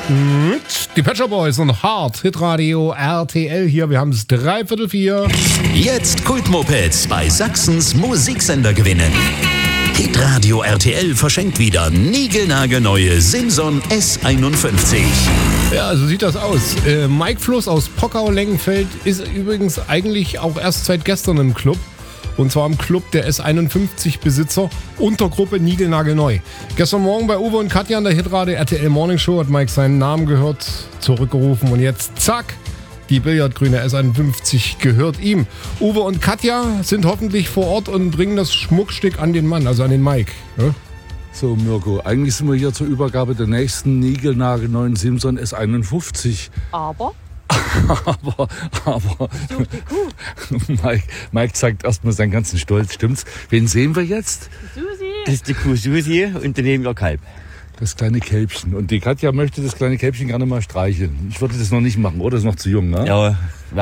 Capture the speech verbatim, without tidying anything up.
Die Pet Shop Boys und Hard Hitradio R T L hier. Wir haben es dreiviertel vier. Jetzt Kultmopeds bei Sachsens Musiksender gewinnen. Hitradio R T L verschenkt wieder niegelnagelneue Simson S einundfünfzig. Ja, so sieht das aus. Äh, Mike Fluss aus Pockau-Lengenfeld ist übrigens eigentlich auch erst seit gestern im Club. Und zwar im Club der S einundfünfzig Besitzer, Untergruppe Niegelnagelneu. Gestern Morgen bei Uwe und Katja in der Hitradio R T L Morning Show hat Mike seinen Namen gehört, zurückgerufen und jetzt zack, die billardgrüne S einundfünfzig gehört ihm. Uwe und Katja sind hoffentlich vor Ort und bringen das Schmuckstück an den Mann, also an den Mike. Ja? So, Mirko, eigentlich sind wir hier zur Übergabe der nächsten niegelnagelneuen Simson S einundfünfzig. Aber? aber, aber, Mike, Mike zeigt erstmal seinen ganzen Stolz, stimmt's? Wen sehen wir jetzt? Susi. Das ist die Kuh Susi und daneben ihr Kalb. Das kleine Kälbchen. Und die Katja möchte das kleine Kälbchen gerne mal streicheln. Ich würde das noch nicht machen, oder? Das ist noch zu jung, ne? Ja,